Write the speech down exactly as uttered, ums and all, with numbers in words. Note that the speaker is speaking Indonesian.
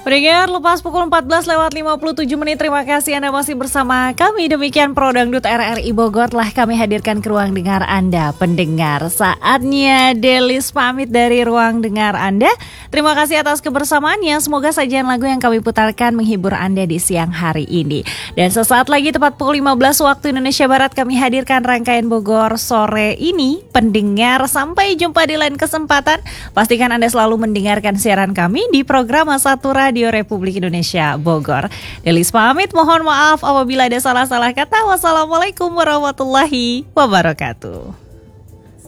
Pendengar, lepas pukul empat belas lewat lima puluh tujuh menit, terima kasih Anda masih bersama kami. Demikian Pro Dangdut R R I Bogor telah kami hadirkan ke ruang dengar Anda. Pendengar, saatnya Delis pamit dari ruang dengar Anda. Terima kasih atas kebersamaannya. Semoga sajian lagu yang kami putarkan menghibur Anda di siang hari ini. Dan sesaat lagi tepat pukul lima belas waktu Indonesia Barat kami hadirkan rangkaian Bogor sore ini. Pendengar, sampai jumpa di lain kesempatan. Pastikan Anda selalu mendengarkan siaran kami di program satu Radio Republik Indonesia Bogor. Delis pamit, mohon maaf apabila ada salah-salah kata. Wassalamualaikum warahmatullahi wabarakatuh.